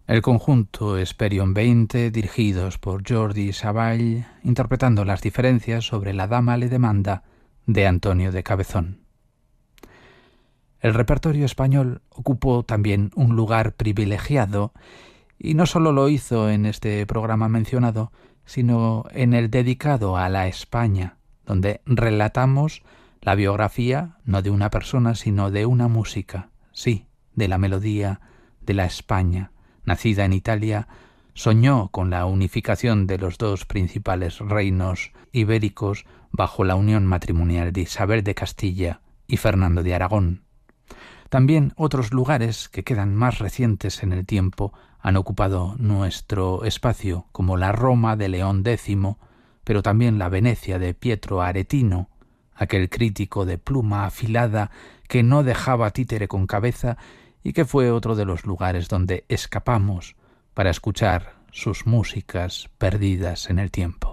El conjunto Hesperion 20, dirigidos por Jordi Savall, interpretando las diferencias sobre La dama le demanda, de Antonio de Cabezón. El repertorio español ocupó también un lugar privilegiado, y no solo lo hizo en este programa mencionado, sino en el dedicado a la España, donde relatamos la biografía no de una persona, sino de una música, sí, de la melodía de la España. Nacida en Italia, soñó con la unificación de los dos principales reinos ibéricos bajo la unión matrimonial de Isabel de Castilla y Fernando de Aragón. También otros lugares que quedan más recientes en el tiempo han ocupado nuestro espacio, como la Roma de León X, pero también la Venecia de Pietro Aretino, aquel crítico de pluma afilada que no dejaba títere con cabeza y que fue otro de los lugares donde escapamos para escuchar sus músicas perdidas en el tiempo.